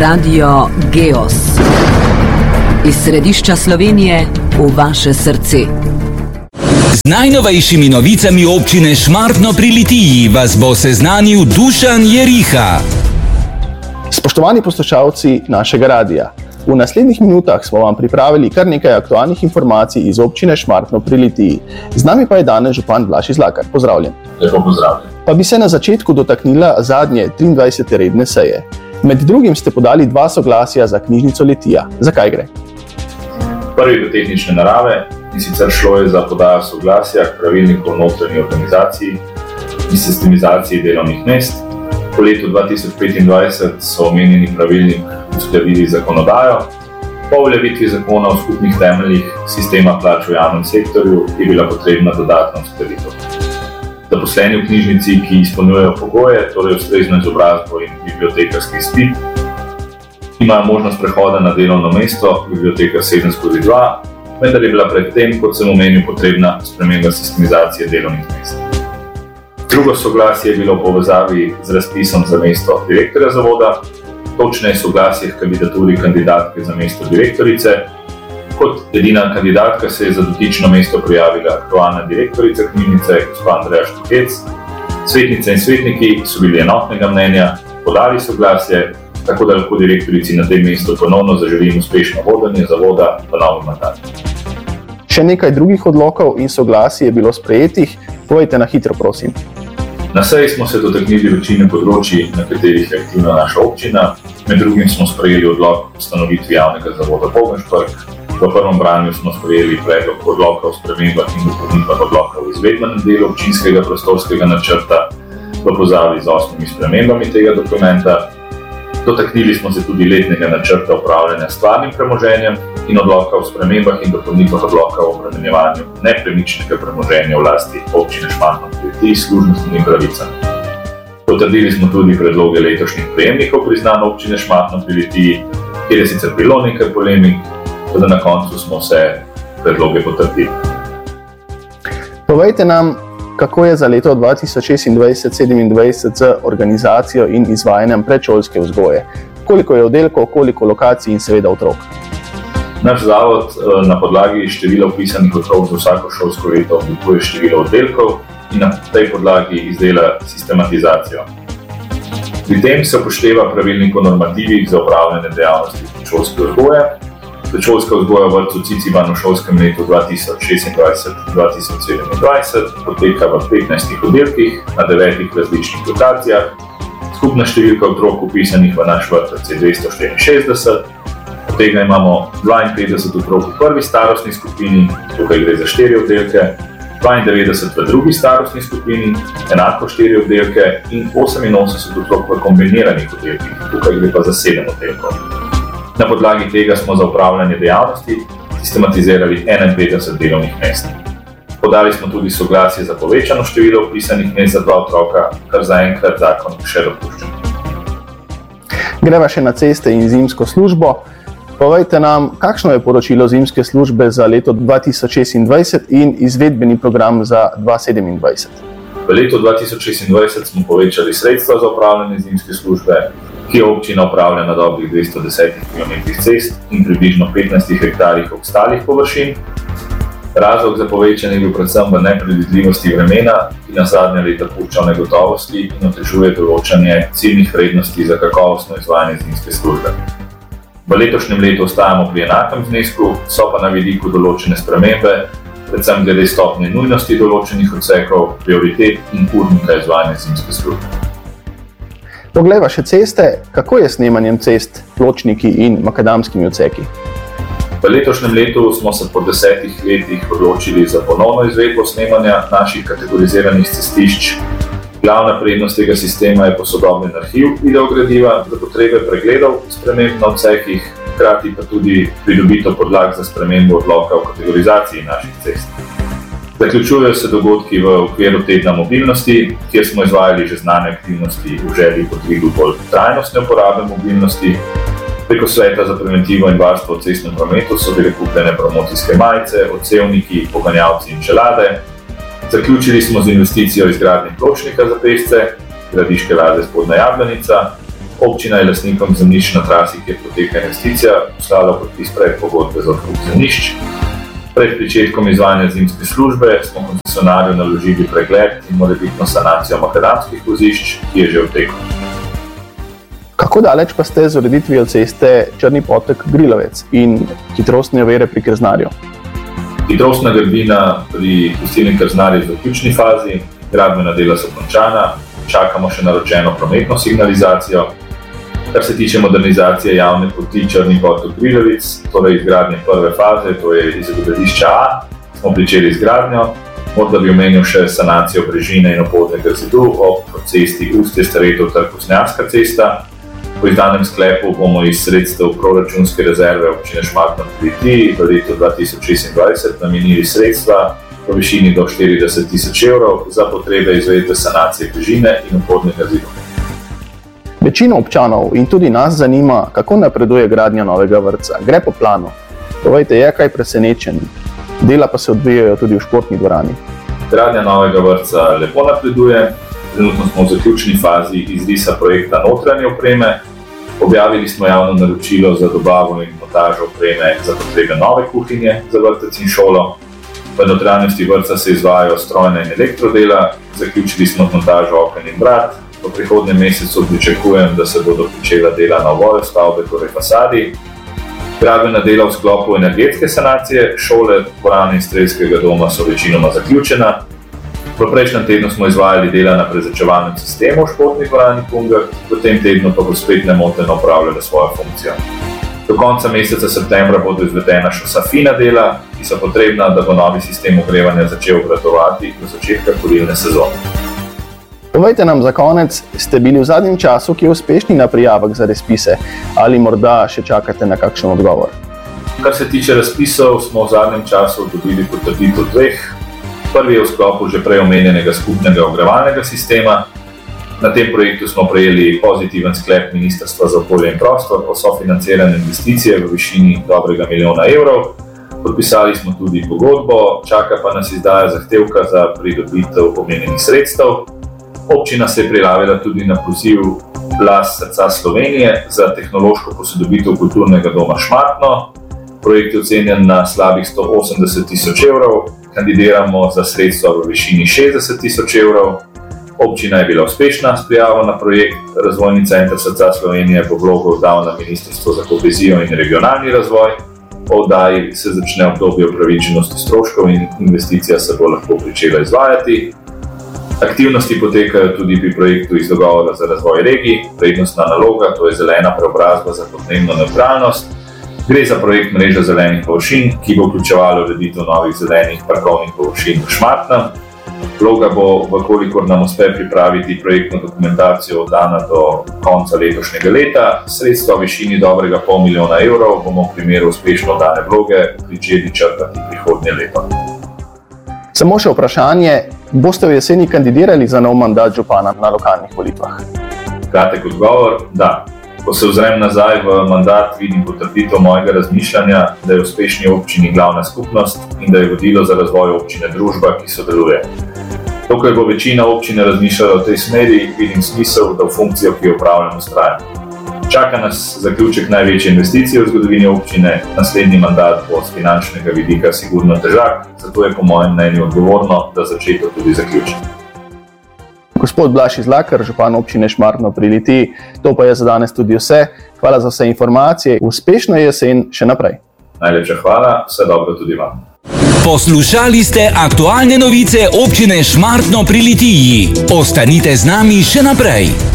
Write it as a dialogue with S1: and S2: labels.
S1: Radio Geos. Iz središča Slovenije v vaše srce.
S2: Z najnovejšimi novicami občine Šmartno pri Litiji vas bo seznanil Dušan Jeriha.
S3: Spoštovani poslušalci našega radia, v naslednjih minutah smo vam pripravili kar nekaj aktualnih informacij iz občine Šmartno pri Litiji. Z nami pa je danes župan Blaž Izlakar. Pozdravljen.
S4: Lepo pozdravljen.
S3: Pa bi se na začetku dotaknila zadnje 23. redne seje. Med drugim ste podali 2 soglasja za knjižnico Litija. Zakaj gre?
S4: Prvi do tehnične narave, in sicer šlo je za podajo soglasja k pravilniku o notranji organizaciji in sistemizaciji delovnih mest. Po letu 2025 so omenjeni pravilnik uskladili zakonodajo. Po uveljavitvi zakona o skupnih temeljih sistema plač v javnem sektorju je bila potrebna dodatna uskladitev. Zaposleni v knjižnici, ki izpolnjujejo pogoje, torej ustrezno izobrazbo in bibliotekarski izpit, imajo možnost prehoda na delovno mesto biblioteka 7/2, vendar je bila predtem, kot sem omenil, potrebna sprememba sistemizacije delovnih mest. Drugo soglasje je bilo v povezavi z razpisom za mesto direktorja zavoda, točneje soglasje k kandidaturi kandidatke za mesto direktorice. Kot edina kandidatka se je za dotično mesto prijavila aktualna direktorica knjižnice, gospa Andreja Štukec. Svetnice in svetniki so bili enotnega mnenja, podali soglasje, tako da lahko direktorici na tem mestu ponovno zaželim uspešno vodenje zavoda v novem mandatu.
S3: Še nekaj drugih odlokov in soglasij je bilo sprejetih. Povejte na hitro, prosim.
S4: Na seji smo se dotaknili večine področij, na katerih je aktivna naša občina. Med drugim smo sprejeli odlok o ustanovitvi javnega zavoda Bogenšpark. V prvem branju smo sprejeli predlog odloka o spremembah in dopolnitvah odloka o izvedbenem delu občinskega prostorskega načrta v povezavi z 8 spremembami tega dokumenta. Dotaknili smo se tudi letnega načrta upravljanja s stvarnim premoženjem in odloka o spremembah in dopolnitvah odloka o obremenjevanju nepremičnega premoženja v lasti občine Šmartno pri Litiji s služnostnimi pravicami. Potrdili smo tudi predloge letošnjih prejemnikov priznanj občine Šmartno pri Litiji, kjer je sicer bilo nekaj polemik, da na koncu smo vse predloge potrdili.
S3: Povejte nam, kako je za leto 2026-2027 z organizacijo in izvajanjem predšolske vzgoje? Koliko je oddelkov, koliko lokacij in seveda otrok?
S4: Naš zavod na podlagi števila vpisanih otrok za vsako šolsko leto oblikuje število oddelkov in na tej podlagi izdela sistematizacijo. Pri tem se upošteva pravilnik o normativih za opravljanje dejavnosti predšolske vzgoje. Predšolska vzgoja v vrtcu Ciciban v šolskem letu 2026-2027 poteka v 15 oddelkih na 9 različnih lokacijah. Skupna številka otrok vpisanih v naš vrtec je 264, od tega imamo 52 otrok v prvi starostni skupini, tukaj gre za 4 oddelke, 92 v drugi starostni skupini, enako 4 oddelke in 88 otrok v kombiniranih oddelkih, tukaj gre pa za 7 oddelkov. Na podlagi tega smo za upravljanje dejavnosti sistematizirali 51 delovnih mest. Podali smo tudi soglasje za povečano število vpisanih mest za 2 otroka, kar zaenkrat zakon še dopušča.
S3: Greva še na ceste in zimsko službo. Povejte nam, kakšno je poročilo zimske službe za leto 2026 in izvedbeni program za 2027.
S4: V letu 2026 smo povečali sredstva za upravljanje zimske službe, ki je občina upravlja na dobrih 210 km cest in približno 15 hektarjih ostalih površin. Razlog za povečanje je bil predvsem v nepredvidljivosti vremena, ki nas zadnja leta pušča v negotovosti in otežuje določanje ciljnih vrednosti za kakovostno izvajanje zimske službe. V letošnjem letu ostajamo pri enakem znesku, so pa na vidiku določene spremembe, predvsem glede stopnje nujnosti določenih odsekov, prioritet in urnika izvajanja zimske službe.
S3: Poglejva še ceste, kako je s snemanjem cest, pločniki in makadamskimi odseki?
S4: V letošnjem letu smo se po 10 letih odločili za ponovno izvedbo snemanja naših kategoriziranih cestišč. Glavna prednost tega sistema je posodobljen arhiv videogradiva za potrebe pregledov sprememb na odsekih, hkrati pa tudi pridobitev podlag za spremembo odloka o kategorizaciji naših cest. Zaključujejo se dogodki v okviru tedna mobilnosti, kjer smo izvajali že znane aktivnosti v želji po dvigu bolj trajnostne uporabe mobilnosti. Preko Sveta za preventivo in varstvo v cestnem prometu so bile kupljene promocijske majice, odsevniki, poganjalci in čelade. Zaključili smo z investicijo izgradnje pločnika za pešce, Gradiške Laze Spodnja Jabljanica. Občina je lastnikom zemljišč na trasi, kjer poteka investicija, poslala podpis predpogodbe za odkup zemljišč. Pred pričetkom izvajanja zimske službe smo koncesionarju naložili pregled in morebitno sanacijo makadamskih vozišč, ki je že v teku.
S3: Kako daleč pa ste z ureditvijo ceste Črni potok-Grilovec in hitrostne ovire pri Krznarju?
S4: Hitrostna gradbina pri Gostilni Krznarju je v zaključni fazi, gradbena dela so končana, čakamo še naročeno prometno signalizacijo. Kar se tiče modernizacije javne poti Črni potok-Grilovec, torej izgradnje prve faze, to je izhodišča A, smo pričeli izgradnjo. Morda bi omenil še sanacijo brežine in opodnega zidu ob cesti Ustje-Staretov-Trg-Usnjarska cesta. Po izdanem sklepu bomo iz sredstev proračunske rezerve občine Šmartno pri Litiji v letu 2026 namenili sredstva v višini do 40 000 evrov za potrebe izvedbe sanacije brežine in opodnega zidu.
S3: Večino občanov in tudi nas zanima, kako napreduje gradnja novega vrtca. Gre po planu. Povejte, je kaj presenečen? Dela pa se odvijajo tudi v športni dvorani.
S4: Gradnja novega vrtca lepo napreduje. Trenutno smo v zaključni fazi izrisa projekta notranje opreme. Objavili smo javno naročilo za dobavo in montažo opreme za potrebe nove kuhinje za vrtec in šolo. V notranjosti vrtca se izvajajo strojna in elektrodela. Zaključili smo montažo oken in vrat. V prihodnjem mesecu pričakujem, da se bodo pričela dela na oboju stavbe, torej fasadi. Gradbena dela v sklopu energetske sanacije šole, dvorane in strelskega doma so večinoma zaključena. V prejšnjem tednu smo izvajali dela na prezračevalnem sistemu v športni dvorani Pungar, v tem tednu pa bo spet nemoteno opravljala svojo funkcijo. Do konca meseca septembra bodo izvedena še vsa fina dela, ki so potrebna, da bo novi sistem ogrevanja začel obratovati do začetka kurilne sezone.
S3: Povejte nam za konec, ste bili v zadnjem času kje uspešni na prijavah za razpise ali morda še čakate na kakšen odgovor?
S4: Kar se tiče razpisov, smo v zadnjem času dobili potrditev dveh. Prvi je v sklopu že prej omenjenega skupnega ogrevalnega sistema. Na tem projektu smo prejeli pozitiven sklep Ministrstva za okolje in prostor o sofinanciranju investicije v višini dobrega 1 milijona evrov. Podpisali smo tudi pogodbo, čaka pa nas izdaja zahtevka za pridobitev omenjenih sredstev. Občina se je prijavila tudi na poziv Glas srca Slovenije za tehnološko posodobitev kulturnega doma Šmartno. Projekt je ocenjen na slabih 180 000 evrov, kandidiramo za sredstva v višini 60 000 evrov. Občina je bila uspešna s prijavo na projekt, Razvojni center srca Slovenije bo vlogo oddal na Ministrstvo za kohezijo in regionalni razvoj. Po oddaji se začne obdobje upravičenosti stroškov in investicija se bo lahko pričela izvajati. Aktivnosti potekajo tudi pri projektu iz dogovora za razvoj regij, prednostna naloga, to je zelena preobrazba za podnebno nevtralnost. Gre za projekt mreže zelenih površin, ki bo vključevalo ureditev novih zelenih parkovnih površin v Šmartnem. Vloga bo, vkolikor nam uspe pripraviti projektno dokumentacijo oddana do konca letošnjega leta. Sredstva v višini dobrega 0,5 milijona evrov bomo v primeru uspešno oddane vloge pričeli črpati prihodnje leto.
S3: Samo še vprašanje, boste v jeseni kandidirali za nov mandat župana na lokalnih volitvah?
S4: Kratek odgovor, da. Ko se ozrem nazaj v mandat, vidim potrditev mojega razmišljanja, da je v uspešni občini glavna skupnost in da je vodilo za razvoj občine družba, ki sodeluje. Dokler bo večina občine razmišljala v tej smeri, vidim smisel, da v funkcijo, ki jo upravljam, vztrajam. Čaka nas zaključek največje investicije v zgodovini občine, naslednji mandat bo z finančnega vidika sigurno težak, zato je po mojem mnenju odgovorno, da začeto tudi zaključim.
S3: Gospod Blaž Izlakar, župan občine Šmartno pri Litiji, to pa je za danes tudi vse. Hvala za vse informacije, uspešno jesen še naprej.
S4: Najlepša hvala, vse dobro tudi vam.
S2: Poslušali ste aktualne novice občine Šmartno pri Litiji. Ostanite z nami še naprej.